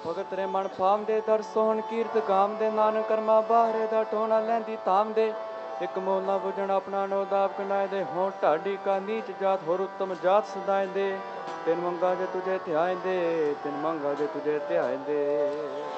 ਭਗਤ ਰੇ ਮਨ ਫਾਮ ਦੇ ਦਰ ਸੋਹਣ ਕੀਰਤ ਕਾਮ ਦੇ ਨਾਨਕ ਕਰਮਾ ਬਾਹਰੇ ਦਾ ਟੋਣਾ ਲੈਂਦੀ ਤਾਮ ਦੇ ਇੱਕ ਮੋਲ ਨਾ ਬੁਝਣ ਆਪਣਾ ਨੋ ਦਾਬ ਕਨਾਏ ਦੇ ਹੋਂ ਢਾਡੀ ਕਾ ਨੀਚ ਜਾਤ ਹੋਰ ਉੱਤਮ ਜਾਤ ਸਦਾਏ ਦੇ ਤਿੰਨ ਮੰਗਾ ਜੇ ਤੁਝੇ ਧਿਆਏ ਦੇ ਤਿੰਨ ਮੰਗਾ ਜੇ ਤੁਝੇ ਧਿਆਏ ਦੇ।